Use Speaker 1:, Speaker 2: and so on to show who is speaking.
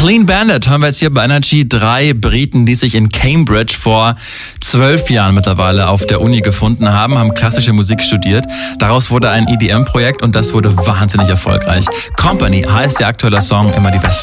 Speaker 1: Clean Bandit hören wir jetzt hier bei Energy. 3 Briten, die sich in Cambridge vor 12 Jahren mittlerweile auf der Uni gefunden haben klassische Musik studiert. Daraus wurde ein EDM-Projekt und das wurde wahnsinnig erfolgreich. Company heißt der aktuelle Song, immer die besten.